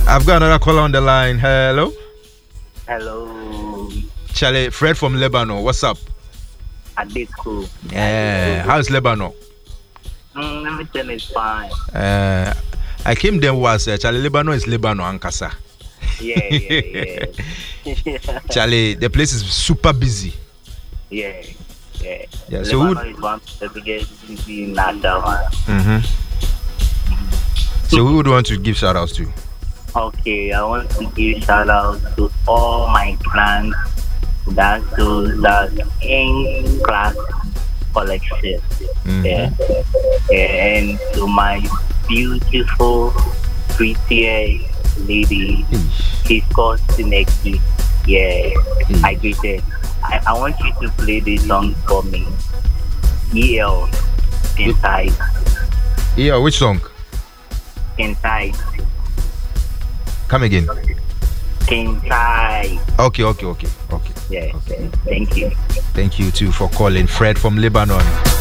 I've got another caller on the line. Hello. Hello. Charlie, Fred from Lebanon. What's up? At this school. Yeah. How's Lebanon? Everything is fine. I came there was Charlie. Lebanon is Lebanon, Ankasa. Yeah. Charlie, the place is super busy. Yeah. So Lebanon is one of the biggest cities in Nigeria. So who would want to give shout outs to? Okay, I want to give shout out to all my plants that shows that in class collection. And to my beautiful, pretty lady, she's called Sineki. I get it. I want you to play this song for me. EL Inside. Yeah, which song? Inside. Come again. Inside. Okay. Yeah. Okay. Thank you. Thank you too for calling Fred from Lebanon.